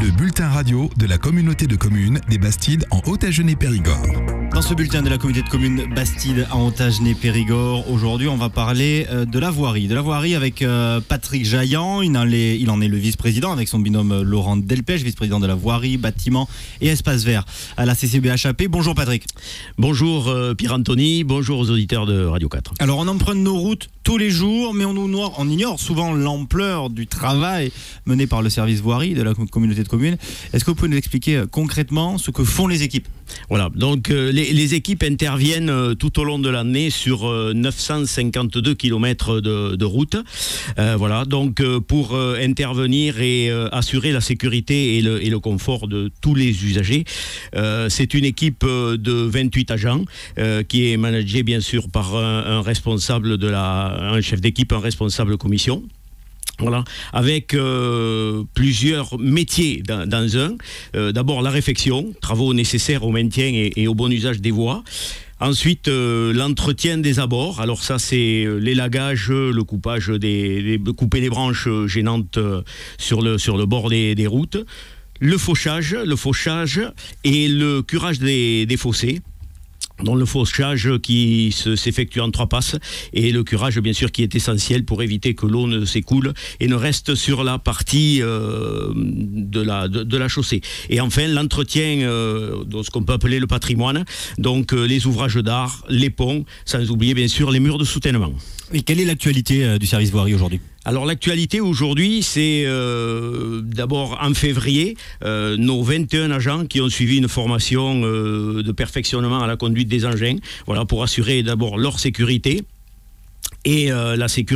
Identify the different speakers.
Speaker 1: le bulletin radio de la communauté de communes des Bastides en Haute-Agenais-Périgord.
Speaker 2: Dans ce bulletin de la communauté de communes Bastides en Haute-Agenais-Périgord, aujourd'hui on va parler de la voirie. De la voirie avec Patrick Jaillant, il en est le vice-président avec son binôme Laurent Delpech, vice-président de la voirie, bâtiment et espace vert à la CCBHAP. Bonjour Patrick.
Speaker 3: Bonjour Pierre-Anthony, bonjour aux auditeurs de Radio 4.
Speaker 2: Alors on emprunte nos routes tous les jours, mais on ignore souvent l'ampleur du travail mené par le service voirie de la communauté de communes. Est-ce que vous pouvez nous expliquer concrètement ce que font les équipes ?
Speaker 3: Voilà, donc les équipes interviennent tout au long de l'année sur 952 km de route. Voilà, donc pour intervenir et assurer la sécurité et le confort de tous les usagers. C'est une équipe de 28 agents qui est managée bien sûr par un responsable un chef d'équipe, un responsable commission. Voilà, avec plusieurs métiers dans un. D'abord la réfection, travaux nécessaires au maintien et au bon usage des voies. Ensuite, l'entretien des abords. Alors ça, c'est l'élagage, le coupage couper les branches gênantes sur le bord des routes. Le fauchage et le curage des fossés. Dans le fauchage qui s'effectue en 3 passes et le curage bien sûr qui est essentiel pour éviter que l'eau ne s'écoule et ne reste sur la partie de la chaussée. Et enfin l'entretien de ce qu'on peut appeler le patrimoine, donc les ouvrages d'art, les ponts, sans oublier bien sûr les murs de soutènement.
Speaker 2: Et quelle est l'actualité du service voirie aujourd'hui ?
Speaker 3: Alors l'actualité aujourd'hui, c'est d'abord en février, nos 21 agents qui ont suivi une formation de perfectionnement à la conduite des engins, voilà, pour assurer d'abord leur sécurité et la sécurité